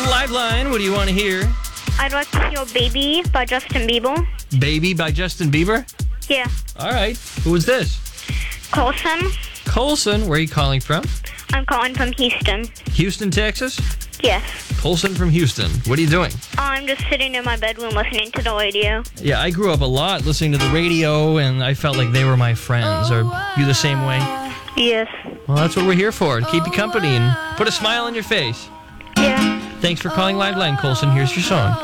Liveline. What do you want to hear? I'd like to hear Baby by Justin Bieber. Baby by Justin Bieber? Yeah. All right. Who is this? Colson. Colson. Where are you calling from? I'm calling from Houston. Houston, Texas? Yes. Colson from Houston. What are you doing? I'm just sitting in my bedroom listening to the radio. Yeah, I grew up a lot listening to the radio, and I felt like they were my friends. Are you the same way? Yes. Well, that's what we're here for, to keep you company and put a smile on your face. Yeah. Thanks for calling Liveline, Colson. Here's your song.